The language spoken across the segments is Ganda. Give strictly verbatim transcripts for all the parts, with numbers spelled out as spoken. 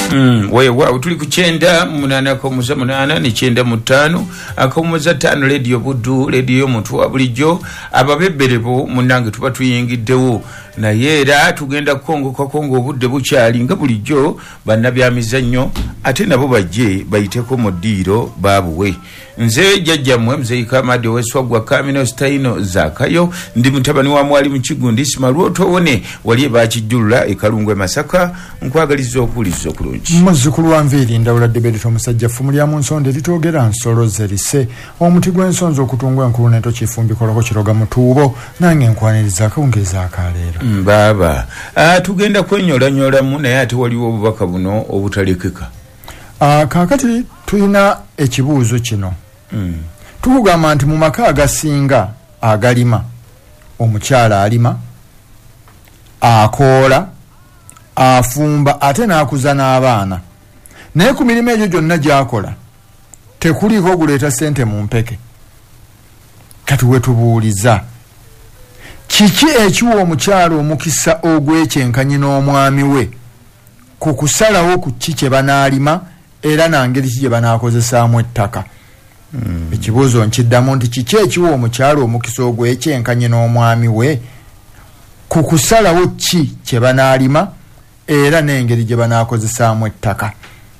Mm, wewe tuli kuchenda munana ko muza munana ni chenda mutano akomuza tano radio budu radio muntu wa bulijo ababebberebo munange tuba tuyingiddewo na yera tugenda kongo kwa kongo obudde bukyali nga bulijo bannabya mizannyo ate nabo bajje bayiteko modiro babuwe nze jajja mwe mzee Kamadi weswagwa Kamino Staino Zakayo ndi mutabani wa mwali mukigundi Simaruoto wone wali bakijjula ekalungwe Masaka nkwagalizo okulizo kulungi muzukulu wa Nviri ndawula debedito omusajja fumuli ya munsonde litogera nsolo zerise omuti gw'ensonzo okutungwa enkulu neto kifumbi koloko kiroga mutuubo nange nkwaniriza akawungeza akalero mbaba ah tugenda kwenyola nyola mu naye ate waliwo obubaka buno obutalekeka ah kakati tuyina ekibuuzo kino mm. tukugamba nti mu maka agasinga agalima omukyala alima akoola afumba ate n'akuza n'abaana naye ku mirimu egyo gyonna gy'akola tekuliko guleeta ssente mu mpeke kati we tubuuliza kiki ekiwa omukyala omukisa ogwekyenkanyi n'omwami we ku kusalawo ku ki kye banaalima era nangeri ki gye banaakozesaamu ettaka mm. ekibuuzo nkiddamu nti kiki ekiwa omukyala omukisa ogwekyenkanyi n'omwami we ku kusalawo ki kye banaalima era n'engeri gye banaakozesaamu ettaka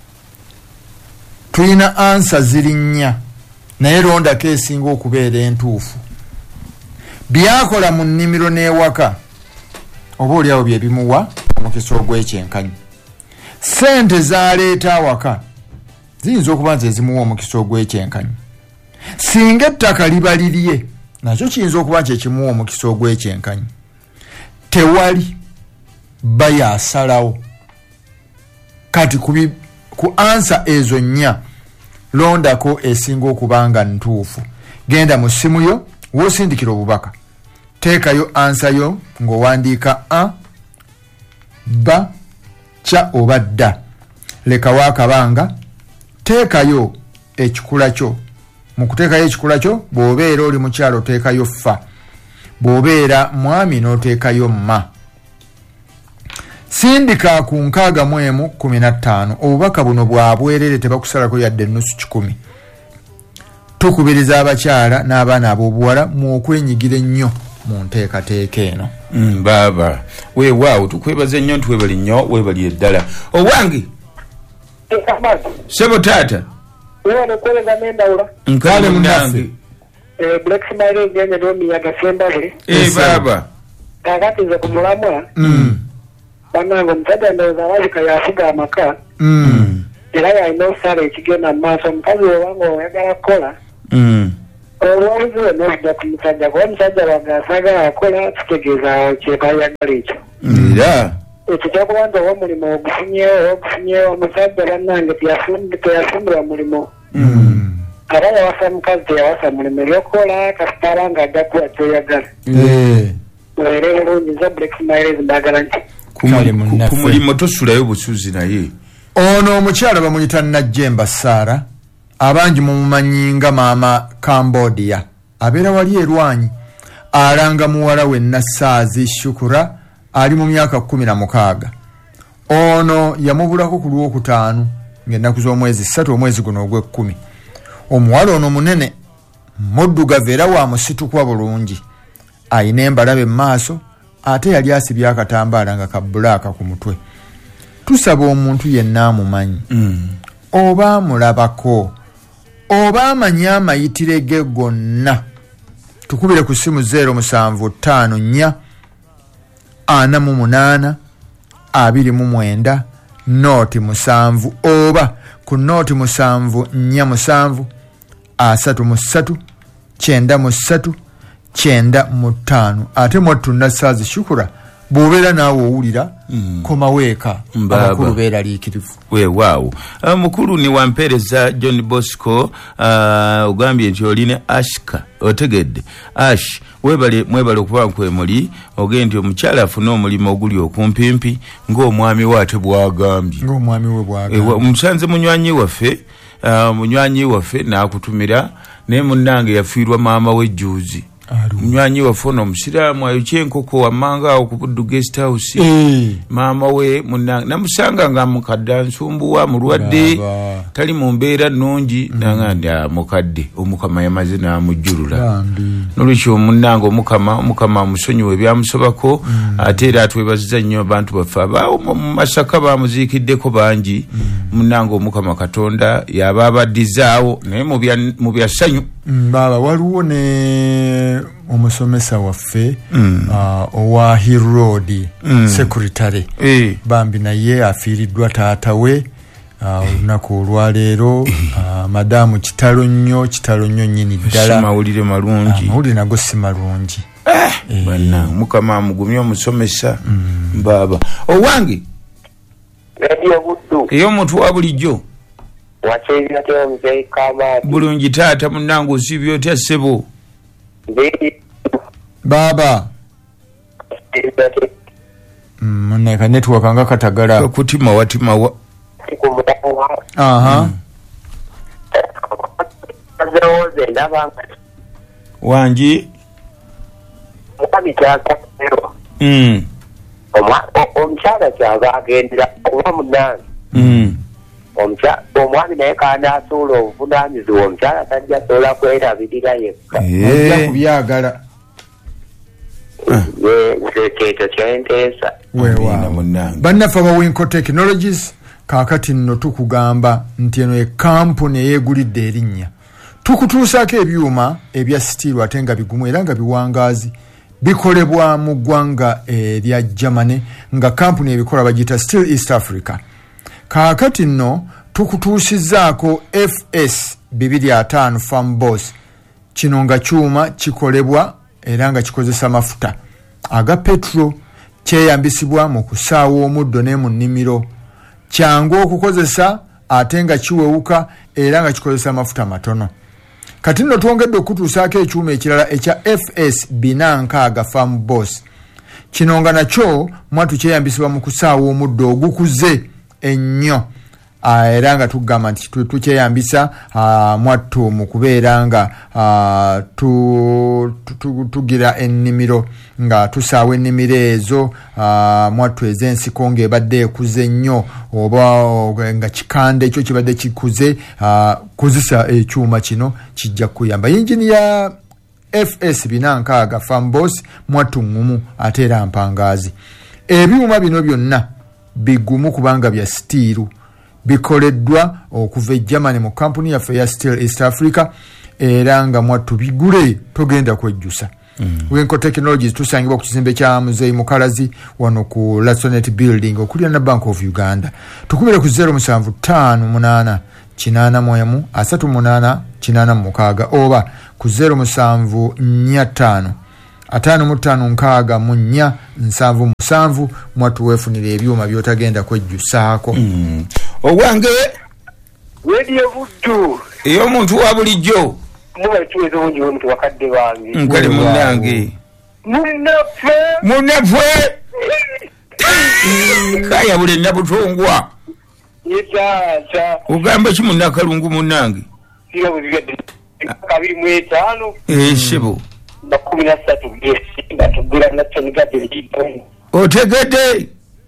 tuyina ansa ziri nnya naye londako esinga okubeera entuufu byakola mu nnimiro n'ewaka oba oliawo bye bimuwa omukisa ogw'ekyenkanyi ssente zaleeta awaka ziyinza okuba nti ezimuwa omukisa ogw'ekyenkanyi singa ettaka liba lirye nakyo kiyinza okuba nti ekimuwa omukisa ogw'ekyenkanyi tewali bayasalawo kati kubi, ku ansa ezo nnya londako esinga okubanga ntuufu genda mu ssimu yo wosindikira obubaka teekayo ansa yo ng'owandiika a ba cha oba dda lekawo akabanga teekayo ekikula kyo mu kuteekayo ekikula kyo bw'obeera oli mukyalo oteekayo fa bw'obeera mwami n'oteekayo ma sindika ku nkaaga mu emu kumi na ttaano obubaka buno bwa bwerere tebakusalako yadde ennusu kikumi tukubiriza abakyala n'abaana ab'obuwala mu okwenyigira ennyo mu nteekateeka eno mm, baba weewaawo tukwebaza ennyo ntwebali nnyo weebali eddala owange sebo taata nkale munange Black Smile ngene ndo miyaga sembale eh baba kakati ze kumulamwa mm banango mtada ndo zawalika yafuga amaka mm era ya ino sale ekigenda maaso mukazi wango yagala kola mm olwawuziwe n'ojja ku musajja kuba omusajja wangasagala akola kitegeeza kyekayagala ekyo era ekyo kyakuba nti oba omulimu ogufunyewo ogufunyewo omusajja bannange teyafumbirwa mulimu aba yawasa mukazi teyawasa mulimu ebyokukola kasitala nga ajja kuwa kyoyagala era bulungi nze Black Smiles mbagala nti ku mulimu tosulayo busuzi naye ono omukyala bamuyita Najjemba Sara abangi mumumanyi nga maama Cambodia abeera wali erwanyi alanga muwala we Nasaazi Shukura ali mu myaka kumi na mukaaga ono yamubulako ku lwokutaano ng'ennaku z'omwezi ssatu omwezi guno ogw'ekkumi omuwala ono munene muddugavu era wa musitukwa bulungi ayina embalabe mu maaso ate yali asibye akatambaala nga ka bbulaaka ku mutwe tusaba omuntu yenna amumanyi mm. oba amulabako oba amanyi amayitire ge gonna tukubire ku ssimu zero musanvu ttaano nnya ana mu munaana abiri mu mwenda nooti musanvu oba ku nooti musanvu nnya musanvu asatu mu ssatu kyenda mu ssatu kyenda mu ttaano ate mwattu Nasaazi Shukura bw'obeera naawe owulira mm. koma weeka abakulu beeraliikirivu weewaawo uh, mukulu ni wampeereza John Bosco uh, ogambye nti oline ashka otegedde ash webale mwebale okuba nkwemuli ogende nti omukyala afune omulimu oguli okumpimpi ng'omwami we ate bwagambye ng'omwami we bwagambye omusanze munywanyi waffe uh, munywanyi waffe n'akutumira naye munnange yafiirwa maama we juuzi Mnywanyi wafuna omusiraamu ayokye enkoko wamanga awo ku Buddu guest house. Eh. Maama we munna namusanga nga mukadde nsumbuwa mulwadde tali mu mbeera nnungi mm. nanganda mukadde omukama yamaze n'amujjulula. Nolwekyo munnange omukama omukama musonyiwe byamusobako mm. ate era atwebaziza nnyo abantu baffe abaawo mu Masaka bamuziikiddeko bangi mm. munnange omukama Katonda yaba abaddizaawo naye mu byasanyu. Mm, baba waliwo ne omusomesa waffe mm. uh, owa Hill Road mm. secretary e. bambi naye afiiriddwa taata we olunaku uh, olwaleero uh, madamu kitalo nnyo kitalo nnyo nnyini ddala mawulire malungi mawulire nago si malungi eh, eh. Bana mukama amugumye omusomesa mm. baba owange Radio Buddu eyo omuntu wa bulijjo wachezina teo mzee kama bulungi taata munnange osibye otya ssebo baba munne ka network anga katagala kutima watima wa aha wanji mukabi kyaka mm omwa omchara kyaka agendera kuba munange mm omcha omwami naye kana asuula obuvunaanyizibwa omukyala tajja asobola kwerabirira yekka ajja kubyagala ekyo kyenteesa bannaffe abawinko technologies kaakati nno tukugamba nti eno ekampuni eyeegulidde erinnya tukutuusaako ebyuma ebya sitiiru ate nga bigumu era nga biwangaazi bikolebwa mu ggwanga erya Germany nga kampuni ebikola bagiyita Steel East Africa. Kaakati nno tukutuusizzaako F S bibiri ataano Farm Boss. Kino nga kyuma kikolebwa era nga kikozesa mafuta aga petro, kyeyambisibwa mu kusaawa omuddo ne mu nnimiro, kyangu okukozesa ate nga kiwewuka era nga kikozesa mafuta matono. Kati nno twongedde okutuusaako ekyuma ekirala ekya F S bina nkaaga Farm Boss. Kino nga nakyo mwatu kyeyambisibwa mu kusaawa omuddo ogukuze ennyo. Uh, era nga tugamba nti tukyeyambisa uh, mwattu mu kubeera nga uh, tu, tu, tu, tugira ennimiro nga tusaawa ennimiro ezo uh, mwattu ez'ensiko ng'ebadde ekuze nnyo oba nga kikande ekyo kibadde kikuze uh, kozesa ekyuma kino kijja kuyamba. Yingini ya F S bina nkaaga Farm Boss mwattu ngumu ate era mpangaazi. Ebyuma bino byonna bigumu kubanga bya stiiru, bikoleddwa okuva e Germany mu kampuni yaffe ya Steel East Africa era nga mwattu bigule togenda kwejjusa. Mm. Winko Technologies tusangibwa ku kizimbe kya Muzeeyi Mukalazi wano ku Lasonet Building okulira na Bank of Uganda. Tukubire ku zero seven five eight kinana moyamu asatu munana kinana mukaaga oba ku zero seven four five atano mutano nkaaga munya nsanvu musanvu mwatu wefunire ebyuma byotagenda kwejjusaako. Mm. Owange Radio Buddu eyo omuntu wa bulijjo muba tuweze bungi omuntu wakadde bange nkali munnange munnaffe munnaffe kaya bule nabutongwa yetata ugamba ki munnakalungu munnange sira buzigedde kabiri mu etaano eh shebo makumi na ssatu nga tugula nakyonigadde ekitono otegedde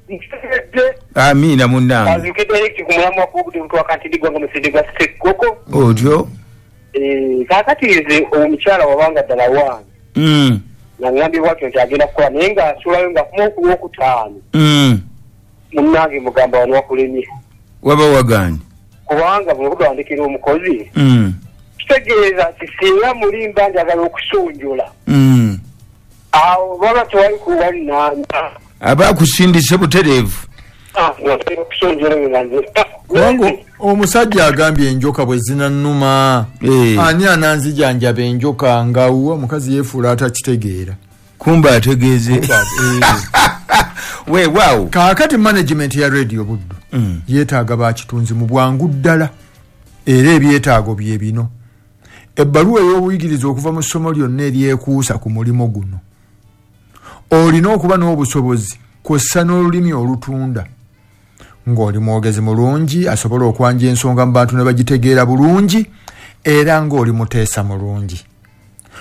amina munnange azikete kumulamu wakubude mtu wakantidigwa nga musidigwa sekoko otyo eh kakati ize omukyala wabanga ddala wange mm na ngambi watu nti agenda kukola naye nga asulayo nga kumu okutaano mm munnange mugamba wano wakulemye waba wagani kubanga bwekutwandikira omukozi mm kitegeeza nti singa mulimba njagala okusonjola mm awo baba tewali kuwali nanja abakusindise butereevu. Wango omusajja agambye enjoka bwe zinannuma hey. Ani ananzijanjaba enjoka nga uwo mukazi yefuula atakitegeera kumba ategeeze we wow. Kaakati management ya Radio Buddu mm. yeetaaga bakitunzi mu bwangu ddala era ebyetaago bye bino. Ebbaluwa ey'obuyigiriza okuva mu ssomo lyonna eryekuusa ku mulimo guno. Olina okuba n'obusobozi kw'ossa n'olulimi olutunda ng'oli mwogezi mulungi asobola okwanja ensonga mu bantu ne bagitegeera bulungi era ng'oli muteesa mulungi.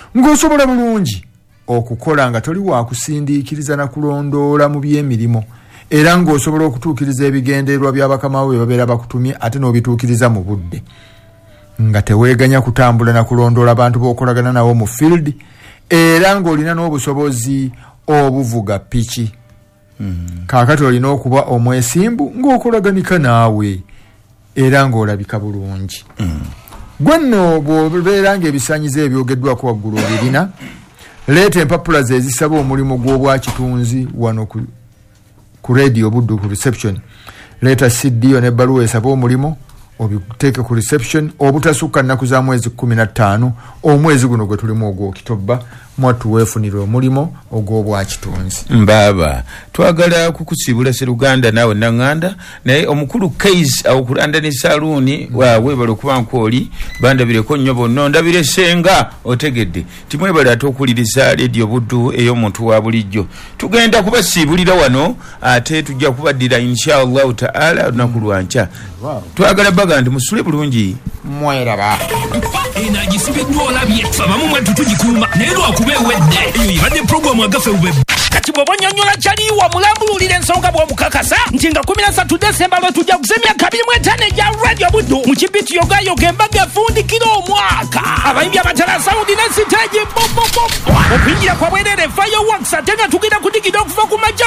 ng'osobola bulungi okukola nga toli wakusindiikiriza na kulondoola mu by'emirimu era ng'osobola okutuukiriza ebigendererwa by'abakama bwe babeera bakutumye ate n'obituukiriza mu budde nga teweeganya kutambula na kulondoola abantu b'okolagana nabo mu field era ng'olina n'obusobozi obuvuga piki mm. kaakati olina okuba omwesimbu ng'okolaganika naawe era ng'olabika bulungi mm. gwe nno bw'obeera ng'ebisaanyizo ebyogeddwako waggulu obirina leeta empapula ze ezisaba omulimu gw'obwakitunzi wano ku, ku radio Buddu ku reception leeta C D yo n'ebbaluwa esaba omulimu obiteeke ku reception obutasukka nnaku za mwezi kumi na ttaano omwezi guno gwe tulimu ogw'okitoba mwattu weefunira omulimo ogw'obwakitunzi mbaaba twagala kukusibula Sseruganda naawe naŋŋanda naye omukulu Case awo ku London Saloon weebale okuba nkwoli bandabireko nnyo bonna ndabire senga otegedde timwebale ate okuwuliriza Radio Buddu ey'omuntu wa bulijjo tugenda kubasiibulira wano ate tujja kubaddira inshallah taala olunaku lwankya twagala baga nti musule bulungi mweraba enagisibiddwa olabye abamu mwattu tugikuuma naye lwakuba ewedde eyo yibadde puroguramu agafe ube kati bwe bonyonyola kyaliwa mulambululira ensonga bw'omukakasa nti nga kumi na ssatu Desemba lwe tujja kusemya kabiri mu etaano egya Radio Buddu mu kibiti yogayoga embaga efundikira omwaka abayimbi abatala sawundi ne siteegi bobobo okuyingira kwa bwerere fireworks ate nga tugenda kudigida okuva ku majja